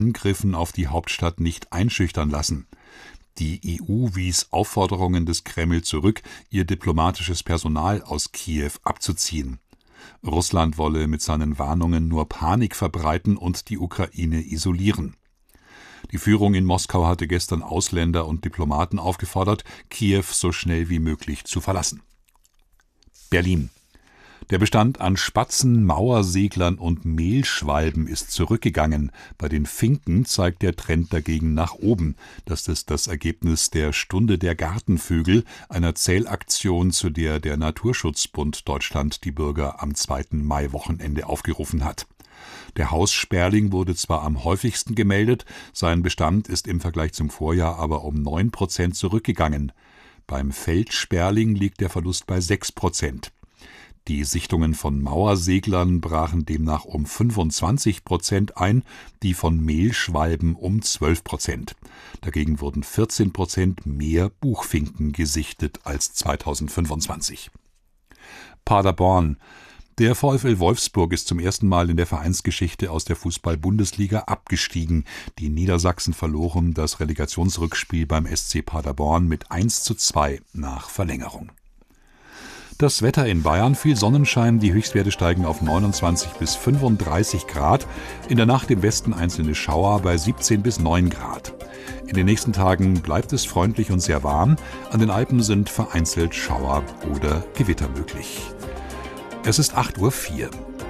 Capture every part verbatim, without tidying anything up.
Angriffen auf die Hauptstadt nicht einschüchtern lassen. Die E U wies Aufforderungen des Kreml zurück, ihr diplomatisches Personal aus Kiew abzuziehen. Russland wolle mit seinen Warnungen nur Panik verbreiten und die Ukraine isolieren. Die Führung in Moskau hatte gestern Ausländer und Diplomaten aufgefordert, Kiew so schnell wie möglich zu verlassen. Berlin. Der Bestand an Spatzen, Mauerseglern und Mehlschwalben ist zurückgegangen. Bei den Finken zeigt der Trend dagegen nach oben. Das ist das Ergebnis der Stunde der Gartenvögel, einer Zählaktion, zu der der Naturschutzbund Deutschland die Bürger am zweiten Maiwochenende aufgerufen hat. Der Haussperling wurde zwar am häufigsten gemeldet, sein Bestand ist im Vergleich zum Vorjahr aber um neun Prozent zurückgegangen. Beim Feldsperling liegt der Verlust bei sechs Prozent. Die Sichtungen von Mauerseglern brachen demnach um fünfundzwanzig Prozent ein, die von Mehlschwalben um zwölf Prozent. Dagegen wurden vierzehn Prozent mehr Buchfinken gesichtet als zweitausendfünfundzwanzig. Paderborn. Der VfL Wolfsburg ist zum ersten Mal in der Vereinsgeschichte aus der Fußball-Bundesliga abgestiegen. Die Niedersachsen verloren das Relegationsrückspiel beim S C Paderborn mit eins zu zwei nach Verlängerung. Das Wetter in Bayern: viel Sonnenschein, die Höchstwerte steigen auf neunundzwanzig bis fünfunddreißig Grad. In der Nacht im Westen einzelne Schauer bei siebzehn bis neun Grad. In den nächsten Tagen bleibt es freundlich und sehr warm. An den Alpen sind vereinzelt Schauer oder Gewitter möglich. Es ist acht Uhr vier.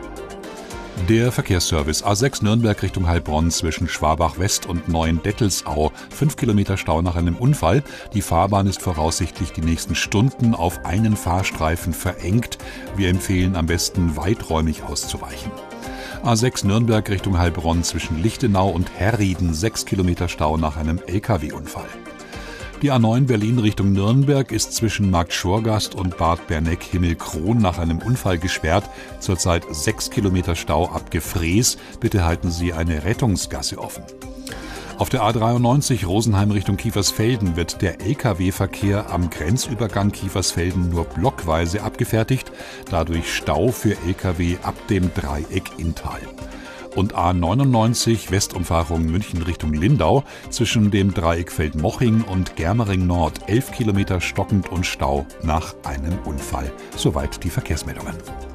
Der Verkehrsservice: A sechs Nürnberg Richtung Heilbronn zwischen Schwabach-West und Neuendettelsau. Fünf Kilometer Stau nach einem Unfall. Die Fahrbahn ist voraussichtlich die nächsten Stunden auf einen Fahrstreifen verengt. Wir empfehlen am besten weiträumig auszuweichen. A sechs Nürnberg Richtung Heilbronn zwischen Lichtenau und Herrieden. Sechs Kilometer Stau nach einem L K W-Unfall. Die A neun Berlin Richtung Nürnberg ist zwischen Markt Schorgast und Bad Berneck-Himmelkron nach einem Unfall gesperrt. Zurzeit sechs Kilometer Stau ab Gefrees. Bitte halten Sie eine Rettungsgasse offen. Auf der A dreiundneunzig Rosenheim Richtung Kiefersfelden wird der L K W-Verkehr am Grenzübergang Kiefersfelden nur blockweise abgefertigt. Dadurch Stau für L K W ab dem Dreieck Inntal. Und A neunundneunzig Westumfahrung München Richtung Lindau zwischen dem Dreieck Feldmoching und Germering Nord. elf Kilometer stockend und Stau nach einem Unfall. Soweit die Verkehrsmeldungen.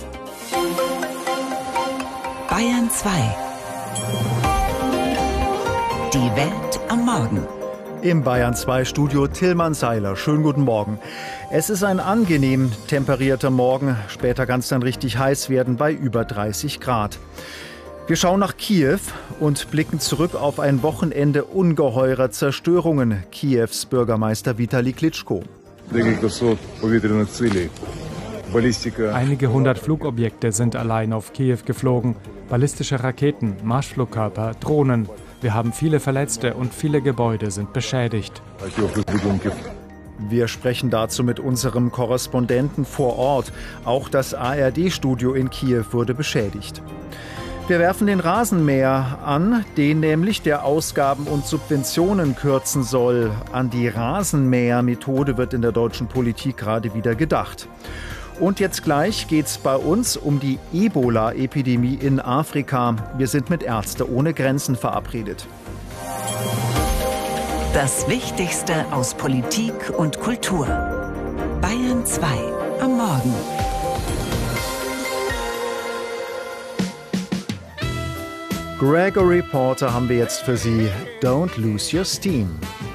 Bayern zwei. Die Welt am Morgen. Im Bayern zwei Studio Tillmann Seiler. Schönen guten Morgen. Es ist ein angenehm temperierter Morgen. Später kann es dann richtig heiß werden bei über dreißig Grad. Wir schauen nach Kiew und blicken zurück auf ein Wochenende ungeheurer Zerstörungen. Kiews Bürgermeister Vitali Klitschko. Einige hundert Flugobjekte sind allein auf Kiew geflogen. Ballistische Raketen, Marschflugkörper, Drohnen. Wir haben viele Verletzte und viele Gebäude sind beschädigt. Wir sprechen dazu mit unserem Korrespondenten vor Ort. Auch das A R D-Studio in Kiew wurde beschädigt. Wir werfen den Rasenmäher an, den nämlich der Ausgaben und Subventionen kürzen soll. An die Rasenmähermethode wird in der deutschen Politik gerade wieder gedacht. Und jetzt gleich geht's bei uns um die Ebola-Epidemie in Afrika. Wir sind mit Ärzte ohne Grenzen verabredet. Das Wichtigste aus Politik und Kultur. Bayern zwei am Morgen. Gregory Porter haben wir jetzt für Sie. Don't lose your steam.